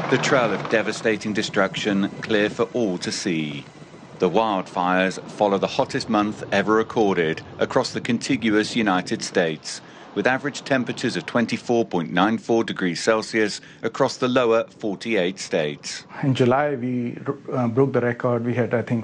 The trail of devastating destruction clear for all to see. The wildfires follow the hottest month ever recorded across the contiguous United States, with average temperatures of 24.94 degrees Celsius across the lower 48 states. In July, we broke the record. We had, I think,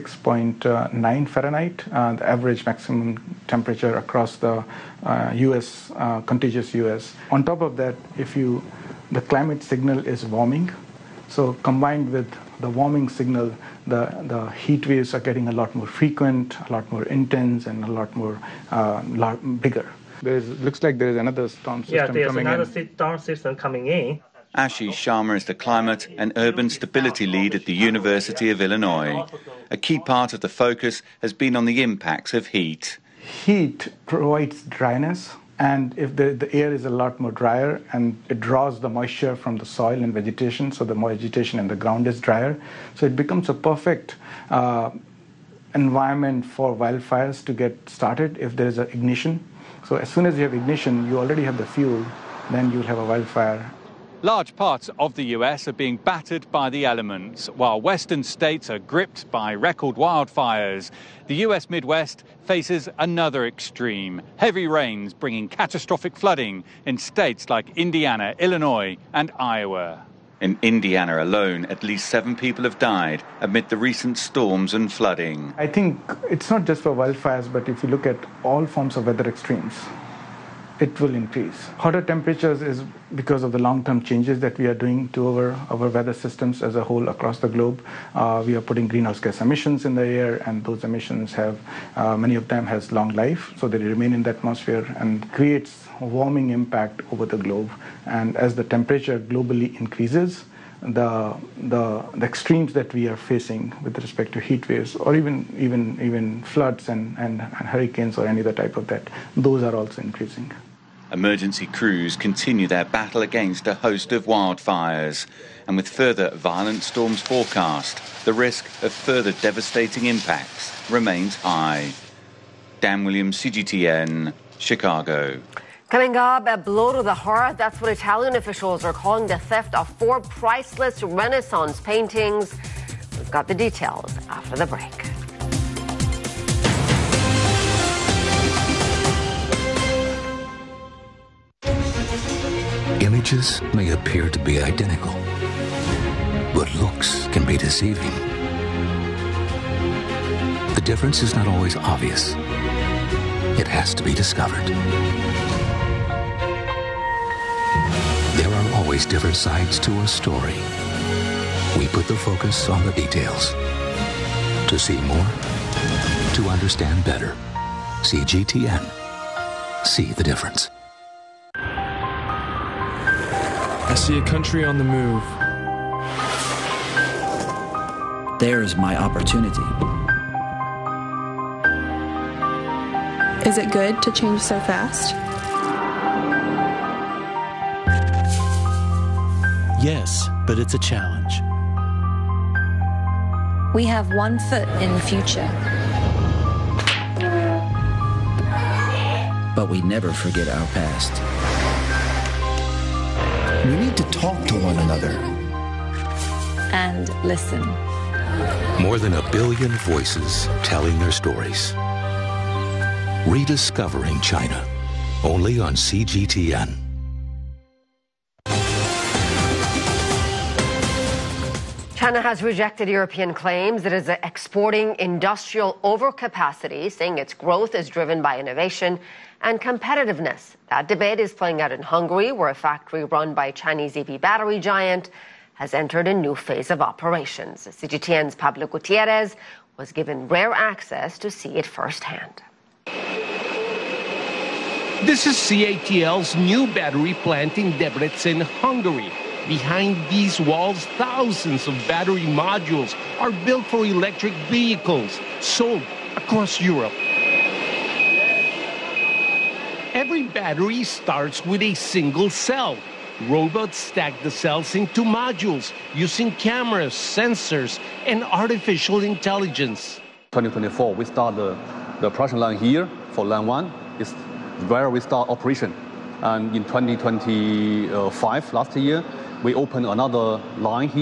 76.9 Fahrenheit, the average maximum temperature across the U.S., contiguous U.S. On top of that, the climate signal is warming, so combined with the warming signal, the heat waves are getting a lot more frequent, a lot more intense, and a lot more bigger. Looks like there is another storm system coming in. Yeah, there's another storm system coming in. Ashish Sharma is the climate and urban stability lead at the University of Illinois. A key part of the focus has been on the impacts of heat. Heat provides dryness, and if the air is a lot more drier, and it draws the moisture from the soil and vegetation, so the vegetation and the ground is drier. So it becomes a perfect environment for wildfires to get started if there is an ignition. So as soon as you have ignition, you already have the fuel, then you'll have a wildfire. Large parts of the US are being battered by the elements, while western states are gripped by record wildfires. The US Midwest faces another extreme, heavy rains bringing catastrophic flooding in states like Indiana, Illinois, and Iowa. In Indiana alone, at least 7 people have died amid the recent storms and flooding. I think it's not just for wildfires, but if you look at all forms of weather extremes, it will increase. Hotter temperatures is because of the long-term changes that we are doing to our weather systems as a whole across the globe. We are putting greenhouse gas emissions in the air, and those emissions have, many of them has long life, so they remain in the atmosphere and creates a warming impact over the globe. And as the temperature globally increases, the extremes that we are facing with respect to heat waves or even floods and hurricanes or any other type of that, those are also increasing. Emergency crews continue their battle against a host of wildfires, and with further violent storms forecast, the risk of further devastating impacts remains high. Dan Williams, CGTN, Chicago. Coming up, a blow to the heart. That's what Italian officials are calling the theft of 4 priceless Renaissance paintings. We've got the details after the break. Images may appear to be identical, but looks can be deceiving. The difference is not always obvious. It has to be discovered. There are always different sides to a story. We put the focus on the details. To see more, to understand better. CGTN. See the difference. I see a country on the move. There's my opportunity. Is it good to change so fast? Yes, but it's a challenge. We have one foot in the future. But we never forget our past. We need to talk to one another. And listen. More than 1 billion voices telling their stories. Rediscovering China. Only on CGTN. China has rejected European claims it is exporting industrial overcapacity, saying its growth is driven by innovation and competitiveness. That debate is playing out in Hungary, where a factory run by Chinese EV battery giant has entered a new phase of operations. CGTN's Pablo Gutierrez was given rare access to see it firsthand. This is CATL's new battery plant in Debrecen, Hungary. Behind these walls, thousands of battery modules are built for electric vehicles, sold across Europe. Every battery starts with a single cell. Robots stack the cells into modules using cameras, sensors, and artificial intelligence. 2024, we start the production line here for line 1. It's where we start operation. And in 2025, last year, we open another line here.